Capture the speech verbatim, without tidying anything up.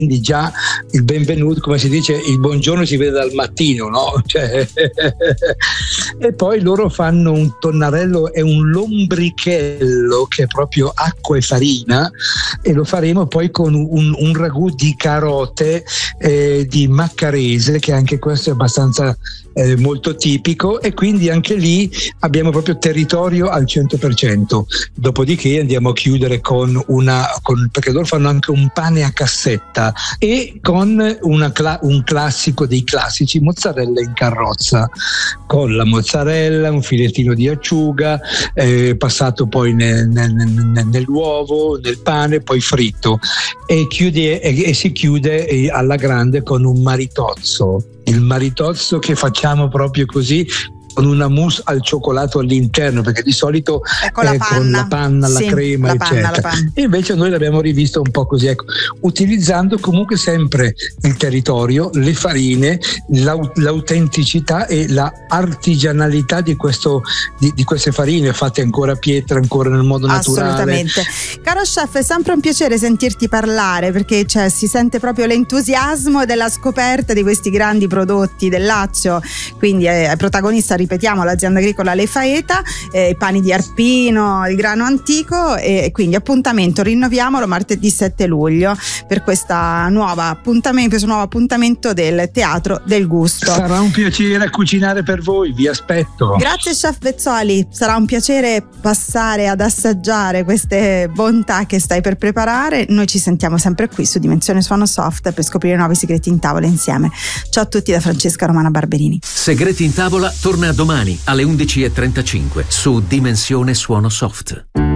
quindi già il benvenuto, come si dice, il buongiorno si vede dal mattino, no? Cioè, e poi loro fanno un tonnarello e un lombrichello che è proprio acqua e farina, e lo faremo poi con un, un ragù di carote eh, di Maccarese, che anche questo è abbastanza eh, molto tipico, e quindi anche lì abbiamo proprio territorio al cento per cento. Dopodiché andiamo a chiudere con una con, perché loro fanno anche un pane a cassetta e con una, un classico dei classici, mozzarella in carrozza, con la mozzarella, un filettino di acciuga eh, passato poi nel, nel, nel, nell'uovo, nel pane, poi fritto, e, chiude, e, e si chiude alla grande con un maritozzo. Il maritozzo che facciamo proprio così, con una mousse al cioccolato all'interno, perché di solito con la, eh, con la panna, sì, la crema, la eccetera. Panna, la panna. E invece noi l'abbiamo rivisto un po' così, ecco, utilizzando comunque sempre il territorio, le farine, l'aut- l'autenticità e la artigianalità di, questo, di, di queste farine fatte ancora a pietra, ancora nel modo naturale. Assolutamente. Caro chef, è sempre un piacere sentirti parlare, perché cioè, si sente proprio l'entusiasmo della scoperta di questi grandi prodotti del Lazio, quindi è protagonista, ripetiamo, l'azienda agricola Le Faeta, eh, pani di Arpino, il grano antico, e quindi appuntamento, rinnoviamolo martedì sette luglio per questa nuova appuntamento, questo nuovo appuntamento del Teatro del Gusto. Sarà un piacere cucinare per voi, vi aspetto. Grazie chef Vezzoli, sarà un piacere passare ad assaggiare queste bontà che stai per preparare. Noi ci sentiamo sempre qui su Dimensione Suono Soft per scoprire nuovi segreti in tavola insieme. Ciao a tutti da Francesca Romana Barberini. Segreti in tavola torna domani alle undici e trentacinque su Dimensione Suono Soft.